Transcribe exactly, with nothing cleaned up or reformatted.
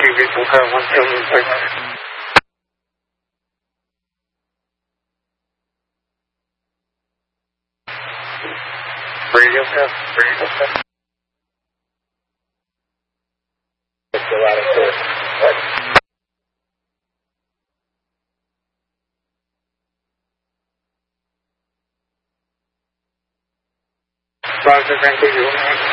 V Bunker one seven five. Radio test, radio test. It's a lot of good. Roger, thank you.